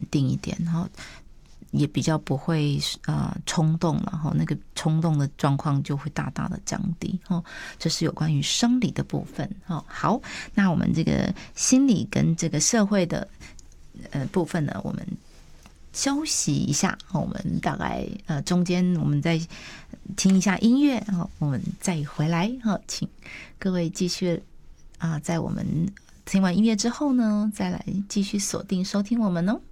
定一点，然后也比较不会冲动了，然后那个冲动的状况就会大大的降低。这是有关于生理的部分。好，那我们这个心理跟这个社会的部分呢，我们休息一下，我们大概中间我们再听一下音乐，我们再回来。请各位继续在我们听完音乐之后呢，再来继续锁定收听我们哦。